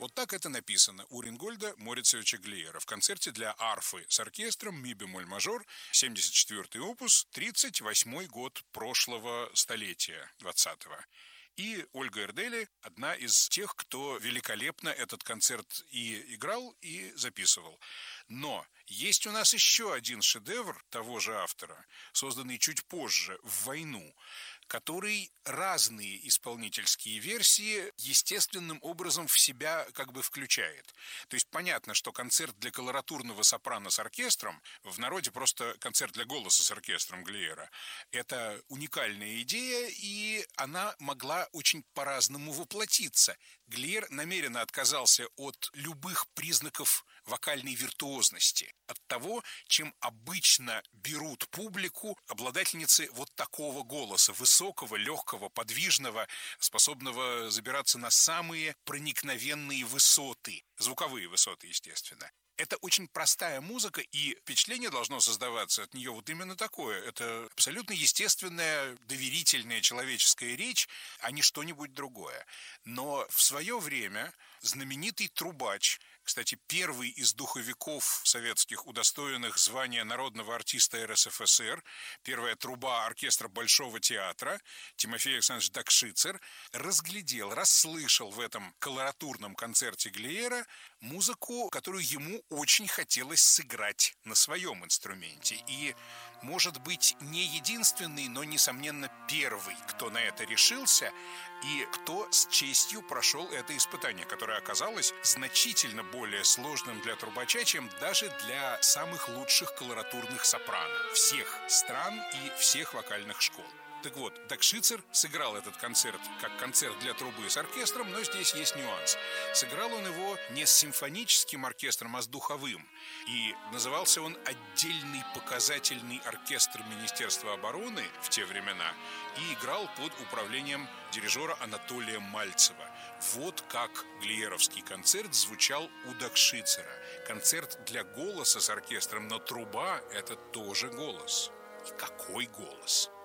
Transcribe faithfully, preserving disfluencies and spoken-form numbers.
Вот так это написано у Рингольда Морицевича Глиера в концерте для арфы с оркестром ми бемоль мажор, семьдесят четвёртый опус, тридцать восьмой год прошлого столетия, двадцатого. И Ольга Эрдели – одна из тех, кто великолепно этот концерт и играл, и записывал. Но есть у нас еще один шедевр того же автора, созданный чуть позже, в войну, который разные исполнительские версии естественным образом в себя как бы включает. То есть понятно, что концерт для колоратурного сопрано с оркестром, в народе просто концерт для голоса с оркестром Глиера, это уникальная идея, и она могла очень по-разному воплотиться. Глиер намеренно отказался от любых признаков вокальной виртуозности, от того, чем обычно берут публику обладательницы вот такого голоса, высокого, легкого, подвижного, способного забираться на самые проникновенные высоты, звуковые высоты, естественно. Это очень простая музыка, и впечатление должно создаваться от нее вот именно такое. Это абсолютно естественная, доверительная человеческая речь, а не что-нибудь другое. Но в свое время знаменитый трубач, кстати, первый из духовиков советских, удостоенных звания народного артиста эр эс эф эс эр, первая труба оркестра Большого театра, Тимофей Александрович Дакшицер, разглядел, расслышал в этом колоратурном концерте Глиера музыку, которую ему очень хотелось сыграть на своем инструменте. И, может быть, не единственный, но, несомненно, первый, кто на это решился, и кто с честью прошел это испытание, которое оказалось значительно более сложным для трубача, чем даже для самых лучших колоратурных сопрано всех стран и всех вокальных школ. Так вот, Дакшицер сыграл этот концерт как концерт для трубы с оркестром, но здесь есть нюанс. Сыграл он его не с симфоническим оркестром, а с духовым. И назывался он «Отдельный показательный оркестр Министерства обороны» в те времена и играл под управлением дирижера Анатолия Мальцева. Вот как глиеровский концерт звучал у Дакшицера. Концерт для голоса с оркестром, но труба – это тоже голос. И какой голос!